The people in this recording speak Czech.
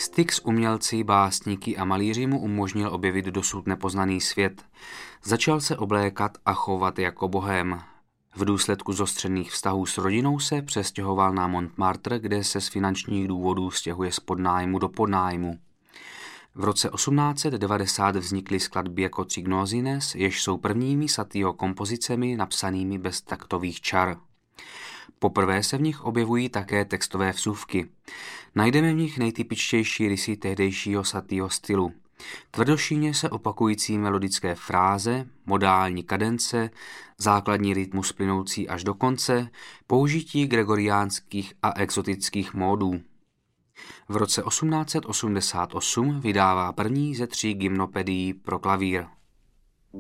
Styk s umělci, básníky a malíři mu umožnil objevit dosud nepoznaný svět. Začal se oblékat a chovat jako bohém. V důsledku zostřených vztahů s rodinou se přestěhoval na Montmartre, kde se z finančních důvodů stěhuje z podnájmu do podnájmu. V roce 1890 vznikly skladby jako Cygnosines, jež jsou prvními Satieho kompozicemi napsanými bez taktových čar. Poprvé se v nich objevují také textové vsuvky. Najdeme v nich nejtypičtější rysy tehdejšího Satieho stylu. Tvrdošíjně se opakující melodické fráze, modální kadence, základní rytmus plynoucí až do konce, použití gregoriánských a exotických módů. V roce 1888 vydává první ze 3 gymnopedií pro klavír.